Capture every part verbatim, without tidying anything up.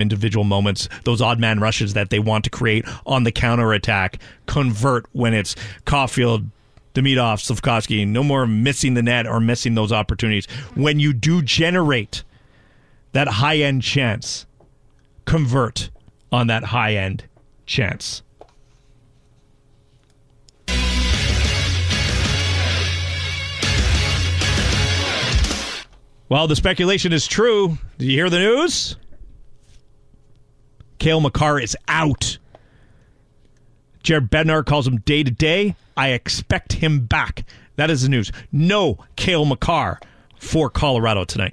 individual moments, those odd man rushes that they want to create on the counterattack, convert when it's Caulfield, Demidov, Slafkovsky. No more missing the net or missing those opportunities. When you do generate that high-end chance, convert on that high-end chance. Well, the speculation is true. Did you hear the news? Cale Makar is out. Jared Bednar calls him day-to-day. I expect him back. That is the news. No Cale Makar for Colorado tonight.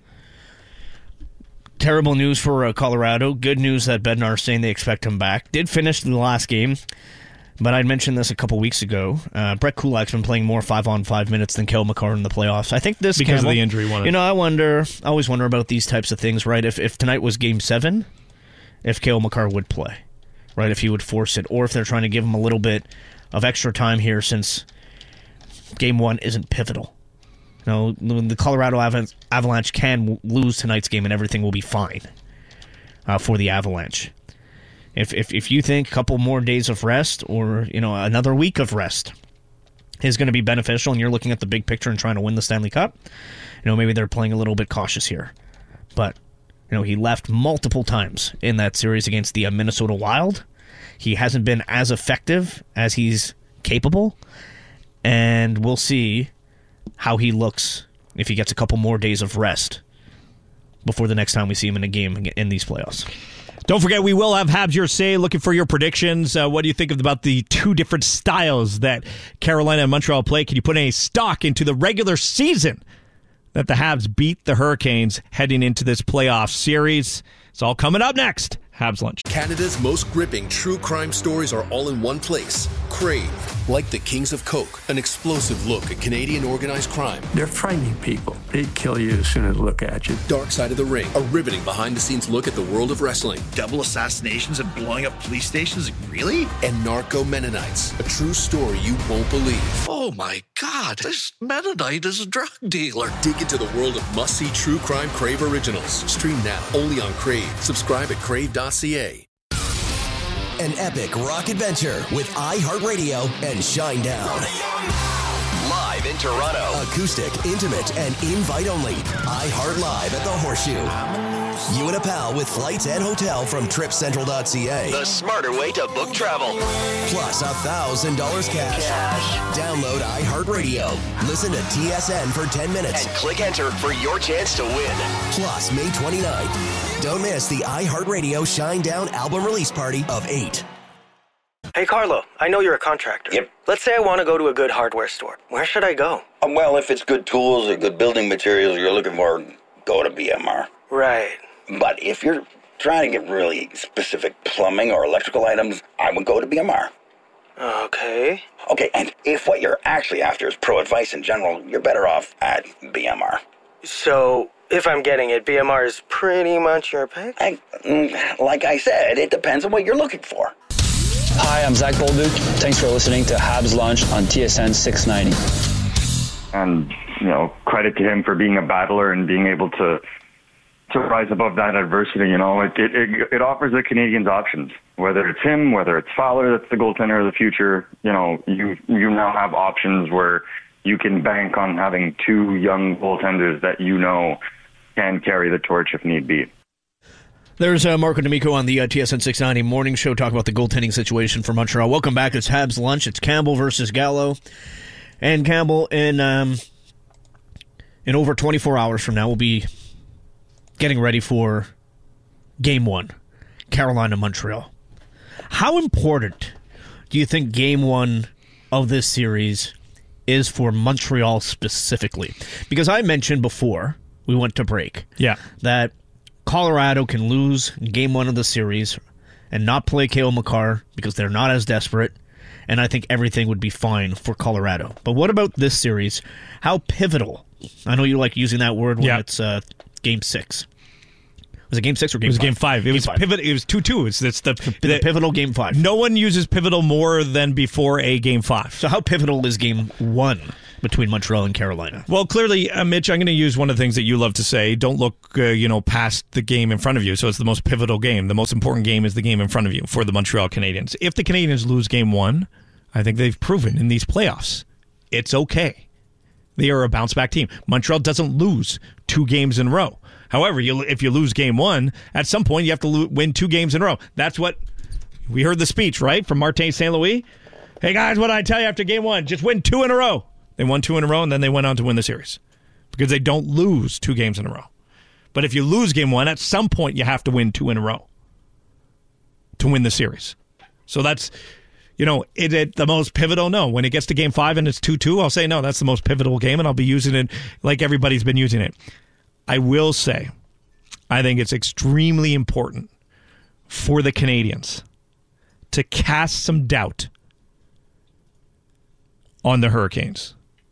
Terrible news for uh, Colorado. Good news that Bednar is saying they expect him back. Did finish the last game, but I mentioned this a couple weeks ago. Uh, Brett Kulak's been playing more five-on-five minutes than Cale Makar in the playoffs. I think this... Because Campbell, of the injury one. You know, I wonder, I always wonder about these types of things, right? If, if tonight was game seven, if Cale Makar would play, right? If he would force it, or if they're trying to give him a little bit of extra time here since game one isn't pivotal. You know, the Colorado Ava- Avalanche can lose tonight's game and everything will be fine uh, for the Avalanche. If, if if you think a couple more days of rest or, you know, another week of rest is going to be beneficial and you're looking at the big picture and trying to win the Stanley Cup, you know, maybe they're playing a little bit cautious here. But, you know, he left multiple times in that series against the uh, Minnesota Wild. He hasn't been as effective as he's capable, and we'll see how he looks if he gets a couple more days of rest before the next time we see him in a game in these playoffs. Don't forget, we will have Habs Your Say looking for your predictions. Uh, what do you think about the two different styles that Carolina and Montreal play? Can you put any stock into the regular season that the Habs beat the Hurricanes heading into this playoff series? It's all coming up next. Habs Lunch. Canada's most gripping true crime stories are all in one place. Crave. Like the Kings of Coke, an explosive look at Canadian organized crime. They're frightening people. They'd kill you as soon as they look at you. Dark Side of the Ring, a riveting behind-the-scenes look at the world of wrestling. Double assassinations and blowing up police stations? Really? And Narco Mennonites, a true story you won't believe. Oh my God, this Mennonite is a drug dealer. Dig into the world of must-see true crime Crave originals. Stream now, only on Crave. Subscribe at crave dot c a. An epic rock adventure with iHeartRadio and Shinedown. Live in Toronto. Acoustic, intimate, and invite only. iHeart Live at the Horseshoe. You and a pal with flights and hotel from trip central dot c a. The smarter way to book travel. Plus one thousand dollars cash. cash. Download iHeartRadio. Listen to T S N for ten minutes. And click enter for your chance to win. Plus, May twenty-ninth. Don't miss the iHeartRadio Shinedown album release party of eight. Hey, Carlo, I know you're a contractor. Yep. Let's say I want to go to a good hardware store. Where should I go? Um, well, if it's good tools or good building materials you're looking for, go to B M R. Right. But if you're trying to get really specific plumbing or electrical items, I would go to B M R. Okay. Okay, and if what you're actually after is pro advice in general, you're better off at B M R. So, if I'm getting it, B M R is pretty much your pick? I, like I said, it depends on what you're looking for. Hi, I'm Zach Bolduc. Thanks for listening to Habs Lunch on T S N six ninety. And, you know, credit to him for being a battler and being able to to rise above that adversity. You know, it it, it, it offers the Canadians options. Whether it's him, whether it's Fowler that's the goaltender of the future, you know, you you now have options where you can bank on having two young goaltenders that you know can carry the torch if need be. There's uh, Marco D'Amico on the uh, T S N six ninety morning show talking about the goaltending situation for Montreal. Welcome back. It's Habs Lunch. It's Campbell versus Gallo. And Campbell, in um, in over twenty-four hours from now, we'll be getting ready for Game one, Carolina-Montreal. How important do you think Game one of this series is for Montreal specifically? Because I mentioned before we went to break yeah. that Colorado can lose Game one of the series and not play Cale Makar because they're not as desperate, and I think everything would be fine for Colorado. But what about this series? How pivotal? I know you like using that word when yeah. it's uh, Game six. Was it Game six or Game five? It was Game five. It game was five. pivot. It was two two. It's, it's the, the, the pivotal Game five. No one uses pivotal more than before a Game five. So how pivotal is Game one between Montreal and Carolina. Well, clearly, uh, Mitch, I'm going to use one of the things that you love to say. Don't look, uh, you know, past the game in front of you. So it's the most pivotal game. The most important game is the game in front of you for the Montreal Canadiens. If the Canadiens lose game one, I think they've proven in these playoffs it's okay. They are a bounce-back team. Montreal doesn't lose two games in a row. However, you, if you lose game one, at some point you have to lo- win two games in a row. That's what we heard the speech, right, from Martin Saint Louis. Hey, guys, what did I tell you after game one? Just win two in a row. They won two in a row, and then they went on to win the series because they don't lose two games in a row. But if you lose game one, at some point you have to win two in a row to win the series. So that's, you know, is it the most pivotal? No. When it gets to game five and it's two two, I'll say, no, that's the most pivotal game, and I'll be using it like everybody's been using it. I will say, I think it's extremely important for the Canadiens to cast some doubt on the Hurricanes.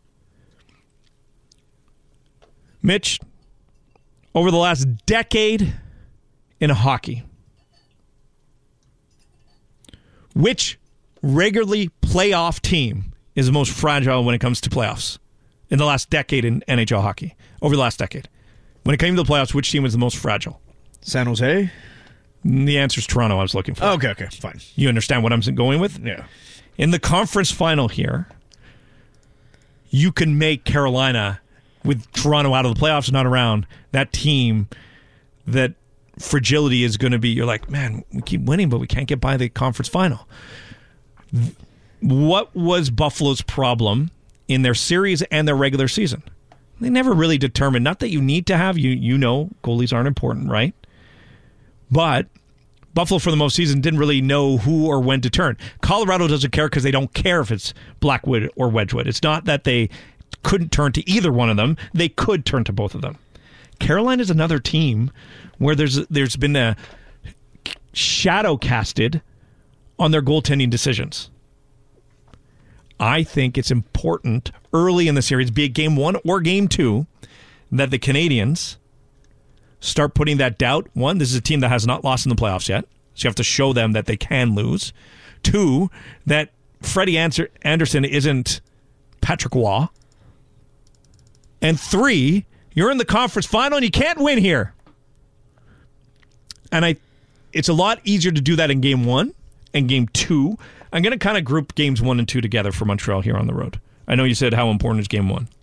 Mitch, over the last decade in hockey, which regularly playoff team is the most fragile when it comes to playoffs in the last decade in N H L hockey? Over the last decade. When it came to the playoffs, which team was the most fragile? San Jose? The answer is Toronto, I was looking for. Okay, okay, fine. You understand what I'm going with? Yeah. In the conference final here, you can make Carolina, with Toronto out of the playoffs, not around, that team that fragility is going to be, you're like, man, we keep winning, but we can't get by the conference final. What was Buffalo's problem in their series and their regular season? They never really determined, not that you need to have, you you know, goalies aren't important, right? But Buffalo, for the most season, didn't really know who or when to turn. Colorado doesn't care because they don't care if it's Blackwood or Wedgwood. It's not that they couldn't turn to either one of them. They could turn to both of them. Carolina is another team where there's there's been a shadow casted on their goaltending decisions. I think it's important early in the series, be it game one or game two, that the Canadiens start putting that doubt. One, this is a team that has not lost in the playoffs yet, so you have to show them that they can lose. Two, that Freddie Anderson isn't Patrick Waugh. And three, you're in the conference final and you can't win here. And I, it's a lot easier to do that in game one and game two. I'm going to kind of group games one and two together for Montreal here on the road. I know you said how important is game one.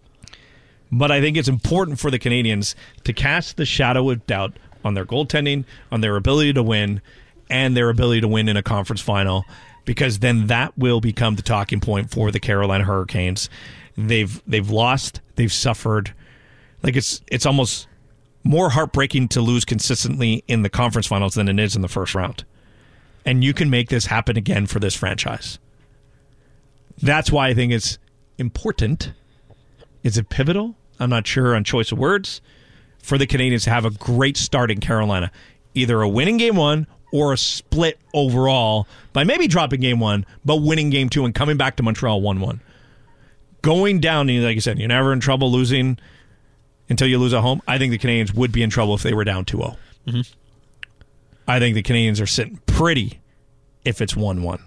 But I think it's important for the Canadiens to cast the shadow of doubt on their goaltending, on their ability to win, and their ability to win in a conference final, because then that will become the talking point for the Carolina Hurricanes. They've they've lost, they've suffered. Like it's it's almost more heartbreaking to lose consistently in the conference finals than it is in the first round. And you can make this happen again for this franchise. That's why I think it's important. Is it pivotal? I'm not sure on choice of words. For the Canadiens to have a great start in Carolina. Either a winning game one or a split overall by maybe dropping game one, but winning game two and coming back to Montreal one one. Going down, like you said, you're never in trouble losing until you lose at home. I think the Canadiens would be in trouble if they were down two oh. Mm-hmm. I think the Canadiens are sitting pretty if it's one one.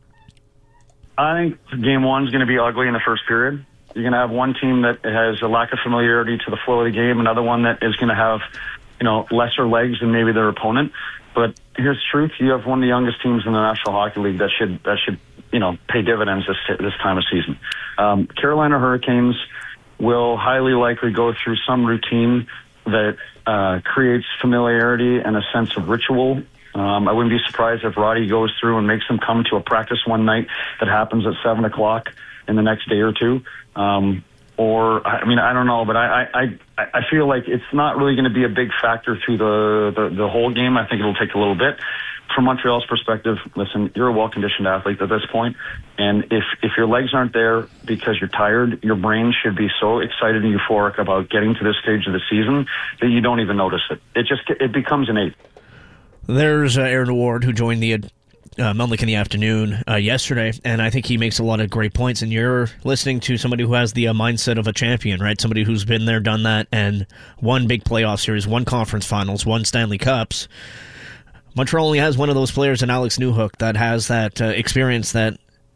I think game one is going to be ugly in the first period. You're going to have one team that has a lack of familiarity to the flow of the game, another one that is going to have, you know, lesser legs than maybe their opponent. But here's the truth: you have one of the youngest teams in the National Hockey League that should that should you know pay dividends this this time of season. Um, Carolina Hurricanes will highly likely go through some routine that uh, creates familiarity and a sense of ritual. Um, I wouldn't be surprised if Roddy goes through and makes them come to a practice one night that happens at seven o'clock in the next day or two. Um, or, I mean, I don't know, but I, I, I feel like it's not really going to be a big factor through the, the, the whole game. I think it'll take a little bit. From Montreal's perspective, listen, you're a well-conditioned athlete at this point, and if, if your legs aren't there because you're tired, your brain should be so excited and euphoric about getting to this stage of the season that you don't even notice it. It just it becomes innate. There's uh, Aaron Ward, who joined the uh, Melnick in the afternoon uh, yesterday, and I think he makes a lot of great points. And you're listening to somebody who has the uh, mindset of a champion, right? Somebody who's been there, done that, and won big playoff series, won conference finals, won Stanley Cups. Montreal only has one of those players in Alex Newhook that has that uh, experience that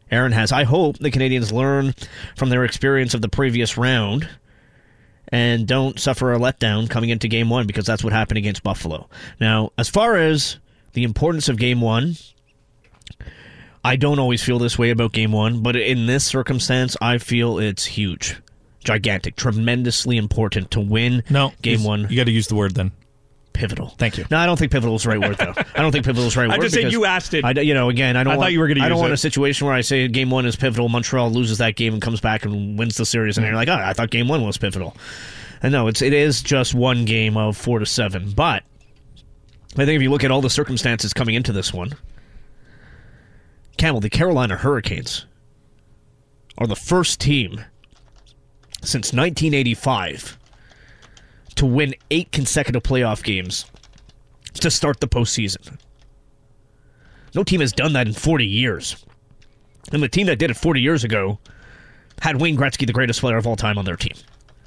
Aaron has. I hope the Canadians learn from their experience of the previous round and don't suffer a letdown coming into game one, because that's what happened against Buffalo. Now, as far as the importance of game one, I don't always feel this way about game one, but in this circumstance, I feel it's huge, gigantic, tremendously important to win no, game one. You got to use the word then. Pivotal. Thank you. No, I don't think pivotal is the right word, though. I don't think pivotal is the right I word. I just said you asked it. I, you know, again, I don't. I want, thought you were going to use it. I don't want a situation where I say game one is pivotal, Montreal loses that game and comes back and wins the series, and mm-hmm. you're like, oh, I thought game one was pivotal. And no, it's it is just one game of four to seven. But I think if you look at all the circumstances coming into this one, Campbell, the Carolina Hurricanes are the first team since nineteen eighty-five to win eight consecutive playoff games to start the postseason. No team has done that in forty years. And the team that did it forty years ago had Wayne Gretzky, the greatest player of all time, on their team.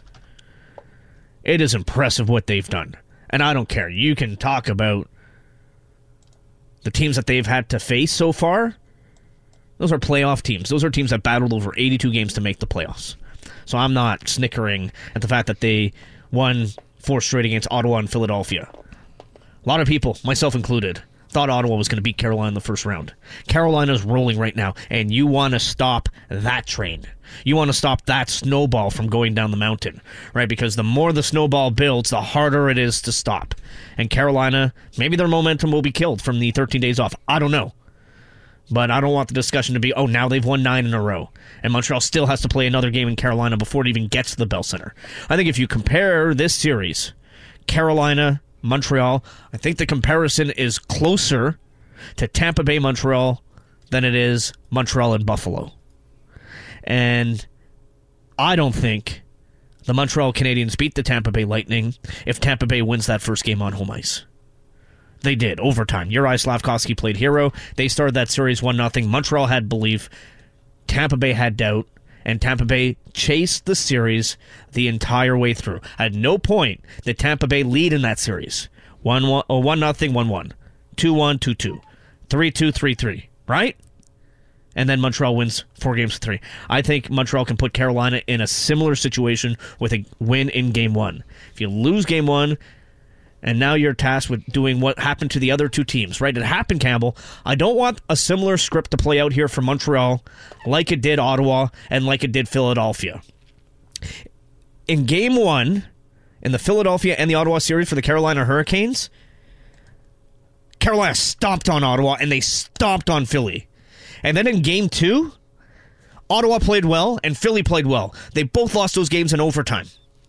It is impressive what they've done. And I don't care. You can talk about the teams that they've had to face so far. Those are playoff teams. Those are teams that battled over eighty-two games to make the playoffs. So I'm not snickering at the fact that they won four straight against Ottawa and Philadelphia. A lot of people, myself included, thought Ottawa was going to beat Carolina in the first round. Carolina's rolling right now, and you want to stop that train. You want to stop that snowball from going down the mountain, right? Because the more the snowball builds, the harder it is to stop. And Carolina, maybe their momentum will be killed from the thirteen days off. I don't know. But I don't want the discussion to be, oh, now they've won nine in a row. And Montreal still has to play another game in Carolina before it even gets to the Bell Center. I think if you compare this series, Carolina, Montreal, I think the comparison is closer to Tampa Bay, Montreal than it is Montreal and Buffalo. And I don't think the Montreal Canadiens beat the Tampa Bay Lightning if Tampa Bay wins that first game on home ice. They did, overtime. Juraj Slafkovsky played hero. They started that series one nothing. Montreal had belief. Tampa Bay had doubt. And Tampa Bay chased the series the entire way through. At no point did Tampa Bay lead in that series. one one, oh, one nothing, one one. two one, two two. three two, three three. Right? And then Montreal wins four games to three. I think Montreal can put Carolina in a similar situation with a win in game one. If you lose game one, and now you're tasked with doing what happened to the other two teams, right? It happened, Campbell. I don't want a similar script to play out here for Montreal like it did Ottawa and like it did Philadelphia. In game one, in the Philadelphia and the Ottawa series for the Carolina Hurricanes, Carolina stomped on Ottawa and they stomped on Philly. And then in game two, Ottawa played well and Philly played well. They both lost those games in overtime.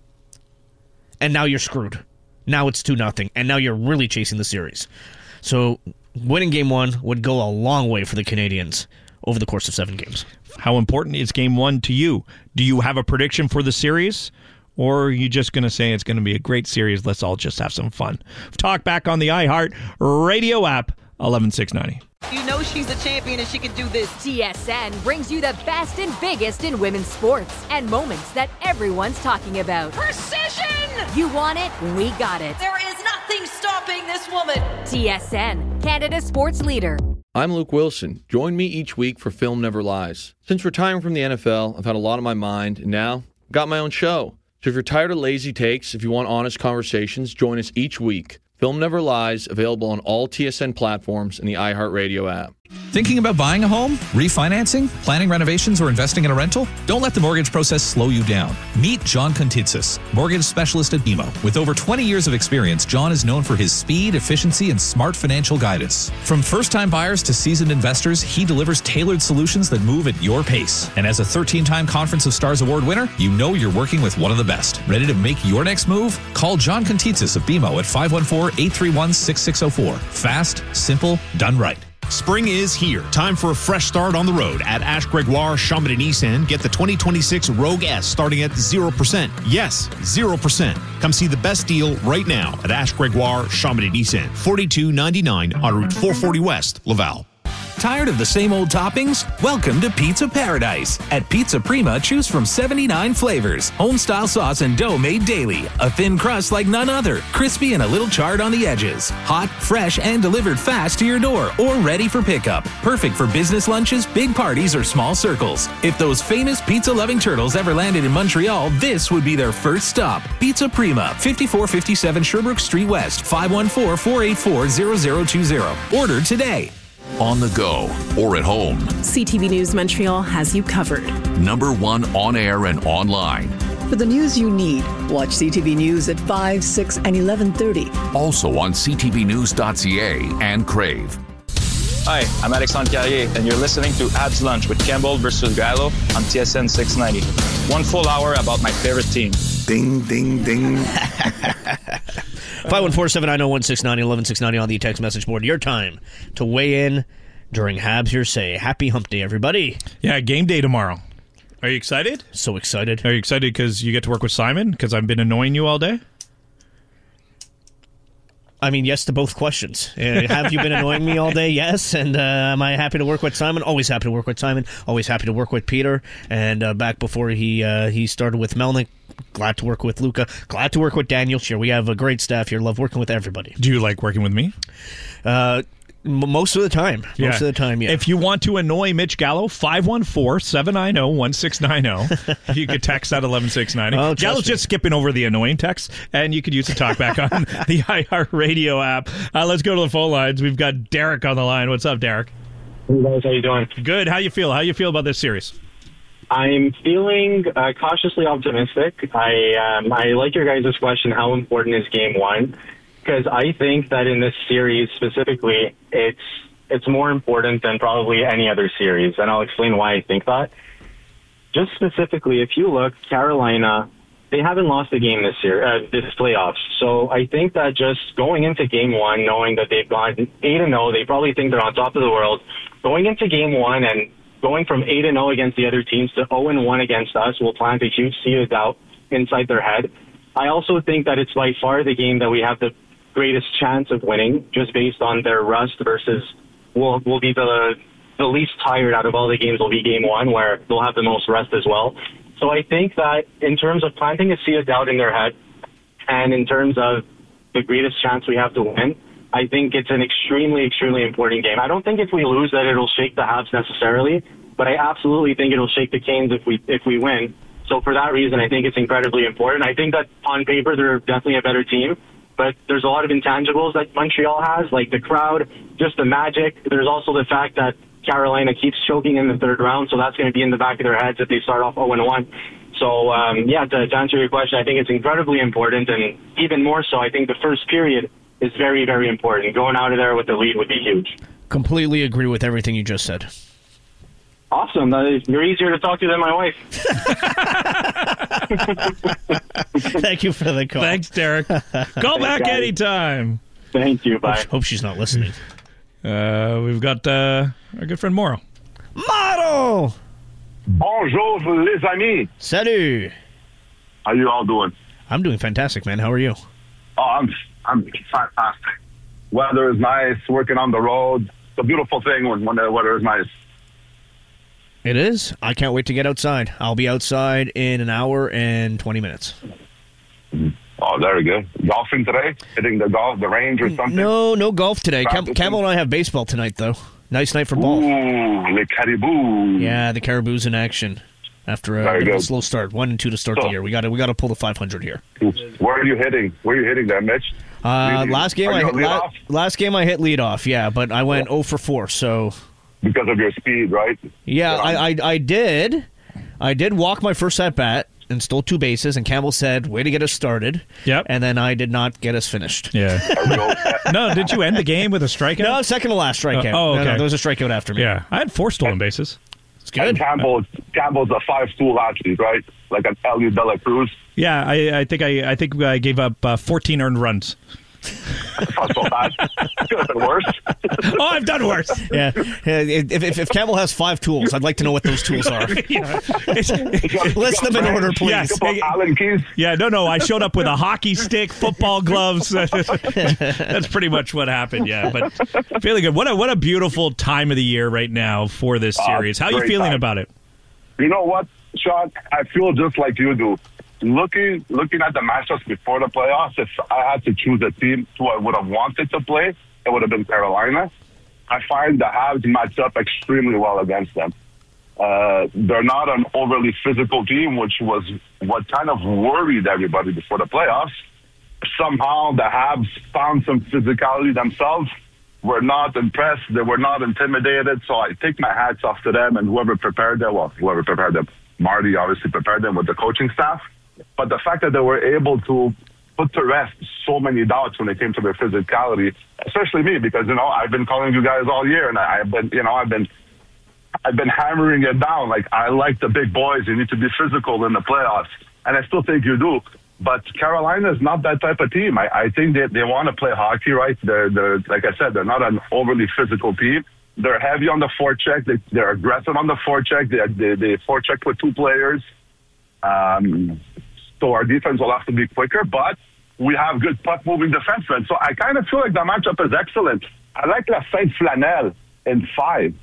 And now you're screwed. Now it's two nothing, and now you're really chasing the series. So winning game one would go a long way for the Canadians over the course of seven games. How important is game one to you? Do you have a prediction for the series? Or are you just going to say it's going to be a great series, let's all just have some fun? Talk back on the iHeart Radio app, eleven six ninety. You know she's a champion and she can do this. T S N brings you the best and biggest in women's sports and moments that everyone's talking about. Precision! You want it? We got it. There is nothing stopping this woman. T S N, Canada's sports leader. I'm Luke Wilson. Join me each week for Film Never Lies. Since retiring from the N F L, I've had a lot on my mind, and now I've got my own show. So if you're tired of lazy takes, if you want honest conversations, join us each week. Film Never Lies, available on all T S N platforms and the iHeartRadio app. Thinking about buying a home, refinancing, planning renovations, or investing in a rental? Don't let the mortgage process slow you down. Meet John Contitsis, mortgage specialist at B M O. With over twenty years of experience, John is known for his speed, efficiency, and smart financial guidance. From first-time buyers to seasoned investors, he delivers tailored solutions that move at your pace. And as a thirteen-time Conference of Stars Award winner, you know you're working with one of the best. Ready to make your next move? Call John Contitsis of B M O at five one four, eight three one, six six zero four. Fast, simple, done right. Spring is here. Time for a fresh start on the road at Ash Gregoire Chamonix Nissan. Get the twenty twenty-six Rogue S starting at zero percent. Yes, zero percent. Come see the best deal right now at Ash Gregoire Chamonix Nissan. forty-two ninety-nine on Route four forty West, Laval. Tired of the same old toppings? Welcome to Pizza Paradise. At Pizza Prima, choose from seventy-nine flavors. Home-style sauce and dough made daily. A thin crust like none other. Crispy and a little charred on the edges. Hot, fresh, and delivered fast to your door or ready for pickup. Perfect for business lunches, big parties, or small circles. If those famous pizza-loving turtles ever landed in Montreal, this would be their first stop. Pizza Prima, fifty-four fifty-seven Sherbrooke Street West, five one four, four eight four, zero zero two zero. Order today. On the go or at home, C T V News Montreal has you covered. Number one on air and online. For the news you need, watch C T V News at five, six, and eleven thirty. Also on c t v news dot c a and Crave. Hi, I'm Alexandre Carrier, and you're listening to Abs Lunch with Campbell versus Gallo on T S N six ninety. One full hour about my favorite team. Ding, ding, ding. five one four, seven nine zero, one six nine zero, eleven six ninety on the text message board. Your time to weigh in during Habs Your Say. Happy Hump Day, everybody. Yeah, game day tomorrow. Are you excited? So excited. Are you excited because you get to work with Simon? Because I've been annoying you all day? I mean, yes to both questions. Uh, have you been annoying me all day? Yes. And uh, am I happy to work with Simon? Always happy to work with Simon. Always happy to work with Peter. And uh, back before he uh, he started with Melnick, glad to work with Luca. Glad to work with Daniel. Sure, we have a great staff here. Love working with everybody. Do you like working with me? Uh, m- most of the time. Most Yeah. of the time, yeah. If you want to annoy Mitch Gallo, five one four, seven nine zero, one six nine zero. You could text at eleven six ninety. Oh, trust Gallo's me. just skipping over the annoying text, and you could use the talkback on the iHeartRadio app. Uh, let's go to the phone lines. We've got Derek on the line. What's up, Derek? Hey guys, how you doing? Good. How you feel? How you feel about this series? I'm feeling uh, cautiously optimistic. I um, I like your guys' question, how important is game one? Because I think that in this series specifically, it's it's more important than probably any other series, and I'll explain why I think that. Just specifically, if you look, Carolina, they haven't lost a game this year, uh, this playoffs. So I think that just going into game one, knowing that they've gone eight and zero, they probably think they're on top of the world. Going into game one and going from eight and zero against the other teams to zero and one against us will plant a huge seed of doubt inside their head. I also think that it's by far the game that we have the greatest chance of winning, just based on their rust versus will will be the the least tired out of all the games. Will be game one, where they'll have the most rest as well. So I think that in terms of planting a seed of doubt in their head, and in terms of the greatest chance we have to win, I think it's an extremely, extremely important game. I don't think if we lose that it'll shake the Habs necessarily, but I absolutely think it'll shake the Canes if we if we win. So for that reason, I think it's incredibly important. I think that on paper they're definitely a better team, but there's a lot of intangibles that Montreal has, like the crowd, just the magic. There's also the fact that Carolina keeps choking in the third round, so that's going to be in the back of their heads if they start off oh and one. So, um, yeah, to, to answer your question, I think it's incredibly important, and even more so, I think the first period is very, very important. Going out of there with the lead would be huge. Completely agree with everything you just said. Awesome. That is, you're easier to talk to than my wife. Thank you for the call. Thanks, Derek. Call back guys. anytime. Thank you. Bye. Hope, hope she's not listening. Uh, we've got uh, our good friend Morrow. Moro! Bonjour, les amis. Salut! How you all doing? I'm doing fantastic, man. How are you? Oh, I'm I'm fantastic. Weather is nice. Working on the road. It's a beautiful thing when, when the weather is nice. It is. I can't wait to get outside. I'll be outside in an hour and twenty minutes. Oh, very good. Golfing today? Hitting the golf, the range or something? No, no golf today. Cam- Practicing? Campbell and I have baseball tonight, though. Nice night for ball. Ooh, the Caribou. Yeah, the Caribou's in action after a, Very bit of a good. slow start. One and two to start So- the year. We got to we got to pull the five hundred here. Where are you hitting? Where are you hitting there, Mitch? Uh, Lead- last game are I you hit, a lead la- off? last game I hit lead off. Yeah, but I went zero for four. So Because of your speed, right? yeah, I, I I did I did walk my first at bat and stole two bases. And Campbell said, "Way to get us started." Yep. And then I did not get us finished. Yeah. No, did you end the game with a strikeout? No, second to last strikeout. Uh, oh, No, okay. no, there was a strikeout after me. Yeah, I had four stolen bases. It's good. And Campbell, Campbell's a five-tool athlete, right? Like an Ellie De La Cruz. Yeah, I, I think I, I think I gave up uh, fourteen earned runs. That's not so bad. Could have been worse. Oh, I've done worse. Yeah. If, if, if Campbell has five tools, I'd like to know what those tools are. Yeah. List them in order, please. Yes. Allen keys. Yeah, no, no. I showed up with a hockey stick, football gloves. That's pretty much what happened. Yeah, but feeling good. What a what a beautiful time of the year right now for this series. How are you great feeling time. about it? You know what, Sean? I feel just like you do. Looking looking at the matchups before the playoffs, if I had to choose a team who I would have wanted to play, it would have been Carolina. I find the Habs match up extremely well against them. Uh, they're not an overly physical team, which was what kind of worried everybody before the playoffs. Somehow the Habs found some physicality themselves. Were not impressed. They were not intimidated. So I take my hats off to them and whoever prepared them. Well, whoever prepared them, Marty obviously prepared them with the coaching staff. But the fact that they were able to put to rest so many doubts when it came to their physicality, especially me, because, you know, I've been calling you guys all year and I've been, you know, I've been, I've been hammering it down. Like, I like the big boys. You need to be physical in the playoffs. And I still think you do. But Carolina is not that type of team. I, I think they, they want to play hockey, right? They're, they're, like I said, they're not an overly physical team. They're heavy on the forecheck. They, they're aggressive on the forecheck. They, they, they forecheck with two players. Um, so our defense will have to be quicker, but we have good puck-moving defensemen. So I kind of feel like the matchup is excellent. I like La Sainte Flanelle in five.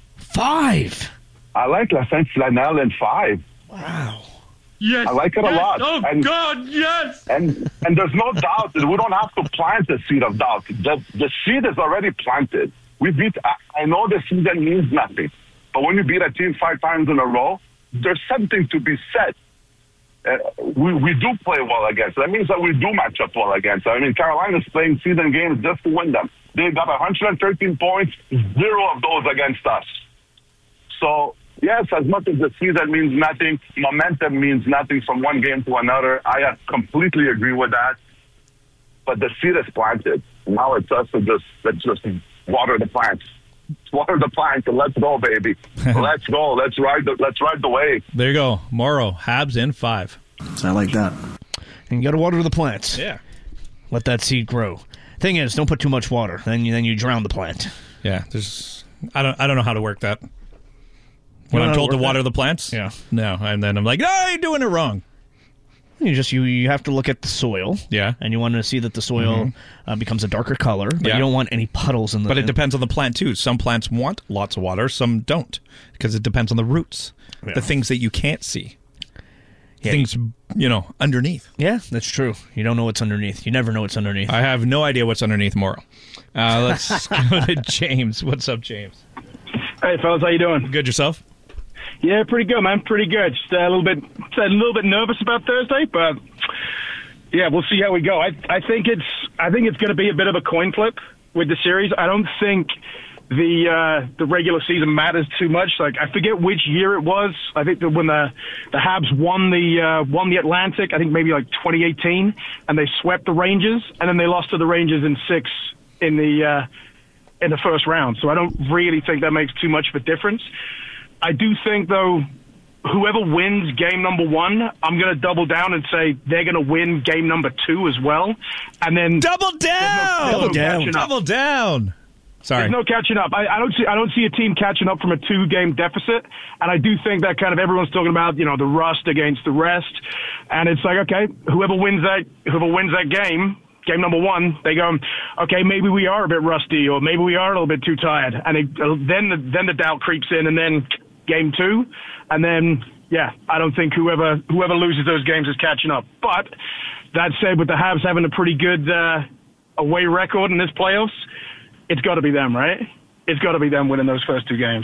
Five? I like La Sainte Flanelle in five. Wow. Yes, I like it yes, a lot. Oh, and, God, yes! And and there's no doubt that we don't have to plant the seed of doubt. The, the seed is already planted. We beat, I, I know the season means nothing, but when you beat a team five times in a row, there's something to be said. Uh, we, we do play well against. That means that we do match up well against. I mean, Carolina's playing season games just to win them. They got one hundred thirteen points, zero of those against us. So, yes, as much as the season means nothing, momentum means nothing from one game to another. I completely agree with that. But the seed is planted. Now it's us to just, let's just water the plants. Water the plants and let's go, baby. Let's go. Let's ride the let's ride the wave. There you go. Morrow, Habs in five. I like that. And you got to water the plants. Yeah. Let that seed grow. Thing is, don't put too much water. Then you then you drown the plant. Yeah. There's. I don't. I don't know how to work that. When don't I'm know told how to to work water that? the plants. Yeah. No, and then I'm like, no, you're doing it wrong. You just you, you have to look at the soil. Yeah. And you want to see that the soil Mm-hmm. uh, becomes a darker color. But Yeah. you don't want any puddles in the. But it in- depends on the plant too. Some plants want lots of water, some don't, because it depends on the roots, Yeah. the things that you can't see, Yeah. things you know underneath. Yeah, that's true. You don't know what's underneath. You never know what's underneath. I have no idea what's underneath Morrow. Uh, let's go to James. What's up, James? Hey, fellas, how you doing? Good, yourself? Yeah, pretty good, man. Pretty good. Just uh, a little bit, a little bit nervous about Thursday, but yeah, we'll see how we go. I, I think it's, I think it's going to be a bit of a coin flip with the series. I don't think the uh, the regular season matters too much. Like, I forget which year it was. I think that when the the Habs won the uh, won the Atlantic, I think maybe like twenty eighteen, and they swept the Rangers, and then they lost to the Rangers in six in the uh, in the first round. So I don't really think that makes too much of a difference. I do think, though, whoever wins game number one, I'm going to double down and say they're going to win game number two as well. And then double down, no, double down, double down. Sorry, there's no catching up. I, I don't see. I don't see a team catching up from a two-game deficit. And I do think that kind of everyone's talking about, you know, the rust against the rest. And it's like, okay, whoever wins that, whoever wins that game. Game number one, they go, okay, maybe we are a bit rusty, or maybe we are a little bit too tired, and it, then the then the doubt creeps in, and then game two, and then yeah, I don't think whoever whoever loses those games is catching up. But that said, with the Habs having a pretty good uh, away record in this playoffs, it's got to be them, right? It's got to be them winning those first two games.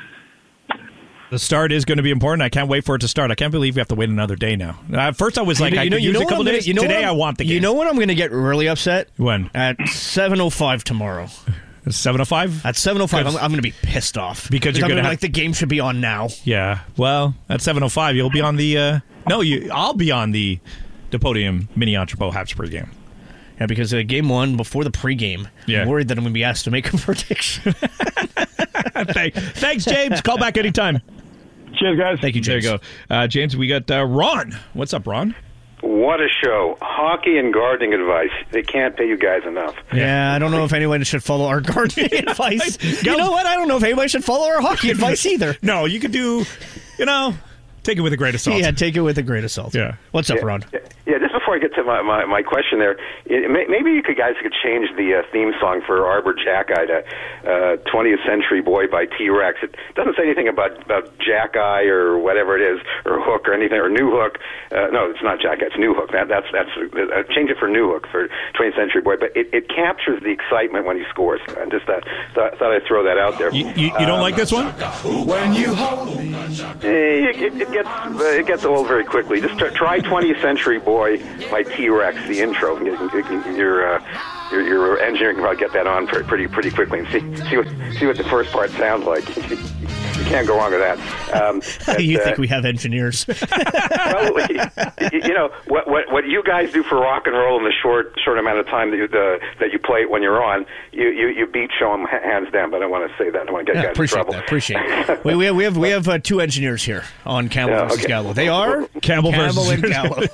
The start is going to be important. I can't wait for it to start. I can't believe we have to wait another day now. At first, I was like, you know, I you know, could you use know a couple what I'm days. gonna- you know Today, what I I'm- want the game. You know when I'm going to get really upset? When? At seven oh five tomorrow. seven oh five? At seven oh five, I'm, I'm going to be pissed off. Because you're I'm gonna gonna have- like the game should be on now. Yeah. Well, at seven oh five, you'll be on the. Uh, no, you. I'll be on the, the podium mini Entrepot Habs pregame. Yeah, because uh, game one, before the pregame, Yeah. I'm worried that I'm going to be asked to make a prediction. Thanks, Thanks, James. Call back anytime. Cheers, guys. Thank you, James. There you go. Uh, James, we got uh, Ron. What's up, Ron? What a show. Hockey and gardening advice. They can't pay you guys enough. Yeah, I don't know if anyone should follow our gardening advice. You know what? I don't know if anybody should follow our hockey advice either. No, you could do, you know, take it with a grain of salt. Yeah, take it with a grain of salt. Yeah. What's up, yeah, Ron? Yeah, just before I get to my, my, my question there, it, may, maybe you could guys could change the uh, theme song for Arbor Jackeye to uh, twentieth Century Boy by T-Rex. It doesn't say anything about, about Jackeye or whatever it is, or Hook or anything, or New Hook. Uh, no, it's not Jackeye, it's New Hook. That, that's that's uh, change it for New Hook for twentieth Century Boy. But it, it captures the excitement when he scores. I just uh, thought, thought I'd throw that out there. You, you, you don't um, like this one? When you hold me, it, it, it gets uh, it gets old very quickly. Just try, try twentieth Century Boy by T-Rex, the intro. Your uh, your, your engineer can probably get that on pretty pretty quickly and see see what see what the first part sounds like. You can't go wrong with that. Um, but, you uh, think we have engineers? Well, you know what, what what you guys do for rock and roll in the short short amount of time that you the, that you play it when you're on, you you, you beat show 'em hands down. But I don't want to say that. I don't want to get yeah, guys appreciate in trouble. That, appreciate it. we, we have we have we have uh, two engineers here on Campbell yeah, versus okay. Gallo. They are Campbell, Campbell versus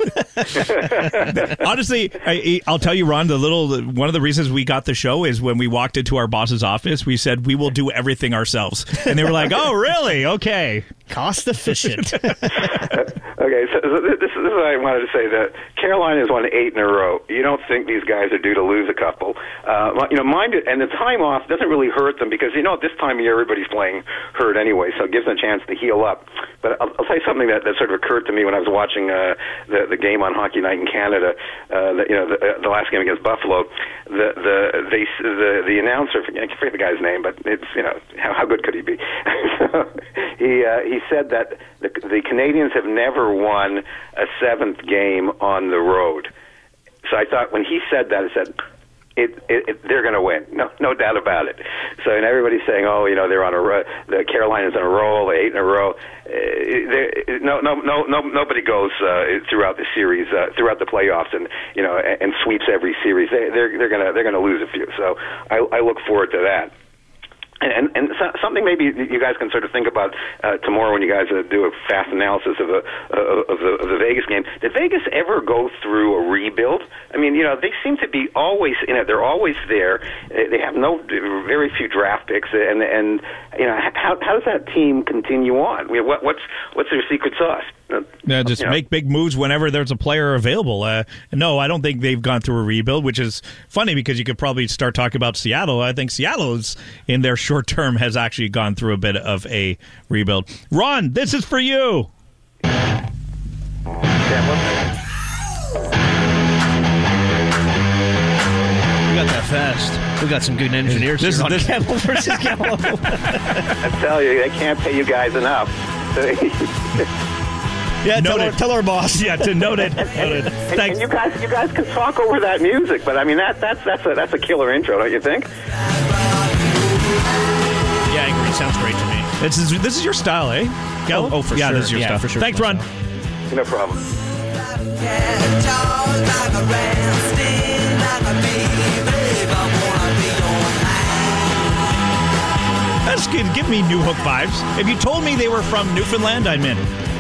and Gallo. Honestly, I, I'll tell you, Ron. The little one of the reasons we got the show is when we walked into our boss's office, we said we will do everything ourselves, and they were like, "Oh, really? Okay." Cost efficient. okay, so, so this, this is what I wanted to say. That Carolina's won eight in a row. You don't think these guys are due to lose a couple? Uh, you know, mind it, and the time off doesn't really hurt them because you know at this time of year everybody's playing hurt anyway, so it gives them a chance to heal up. But I'll, I'll tell you something that, that sort of occurred to me when I was watching uh, the the game on Hockey Night in Canada. Uh, the, you know, the, uh, the last game against Buffalo. The the they the the announcer, I forget the guy's name, but it's you know how, how good could he be? he uh, he said that the, the Canadians have never won a seventh game on the road. So I thought when he said that, I said, it, it, it, they're going to win. No, no doubt about it. So and everybody's saying, oh, you know, they're on a ro- the Carolinas on a roll, they eight in a row. Uh, no, no, no, no, nobody goes uh, throughout the series, uh, throughout the playoffs, and you know, and, and sweeps every series. They, they're they're going to they're going to lose a few. So I, I look forward to that. And, and so, something maybe you guys can sort of think about uh, tomorrow when you guys uh, do a fast analysis of, a, uh, of, the, of the Vegas game. Did Vegas ever go through a rebuild? I mean, you know, they seem to be always in it. They're always there. They have no very few draft picks, and and you know, how how does that team continue on? I mean, what, what's what's their secret sauce? Yeah, just you know. make big moves whenever there's a player available. Uh, no, I don't think they've gone through a rebuild, which is funny because you could probably start talking about Seattle. I think Seattle's in their short term has actually gone through a bit of a rebuild. Ron, this is for you. Yeah, we got that fast. We got some good engineers this here is, on this, Campbell versus Gallo. I tell you, they can't pay you guys enough. Yeah, tell our, tell our boss. Yeah, to note it. and, and, and, and you guys, you guys can talk over that music, but I mean that that's that's a that's a killer intro, don't you think? Yeah, I agree. Sounds great to me. This is this is your style, eh? Oh, oh, for yeah, sure. this is your yeah, style. For sure. Thanks, Ron. No problem. That's good. Give me New Hook vibes. If you told me they were from Newfoundland, I'm in.